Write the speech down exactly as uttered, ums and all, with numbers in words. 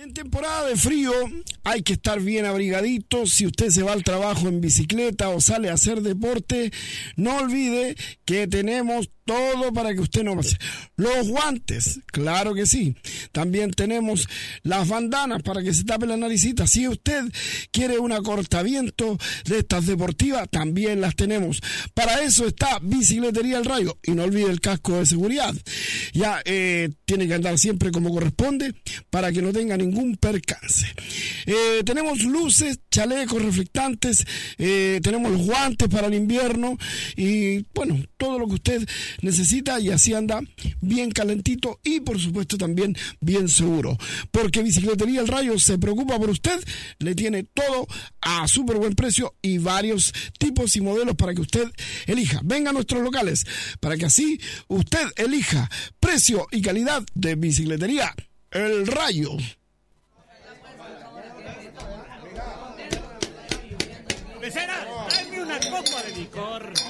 En temporada de frío hay que estar bien abrigadito. Si usted se va al trabajo en bicicleta o sale a hacer deporte, no olvide que tenemos todo para que usted no pase. Los guantes, claro que sí. También tenemos las bandanas para que se tape la naricita. Si usted quiere una cortaviento de estas deportivas, también las tenemos. Para eso está Bicicletería El Rayo. Y no olvide el casco de seguridad. Ya eh, tiene que andar siempre como corresponde para que no tenga ningún percance. Eh, tenemos luces, chalecos reflectantes, eh, tenemos los guantes para el invierno y bueno, todo lo que usted necesita, y así anda bien calentito y por supuesto también bien seguro, porque Bicicletería El Rayo se preocupa por usted, le tiene todo a súper buen precio y varios tipos y modelos para que usted elija. Venga a nuestros locales para que así usted elija precio y calidad de Bicicletería El Rayo. Mesera, tráeme una copa de licor.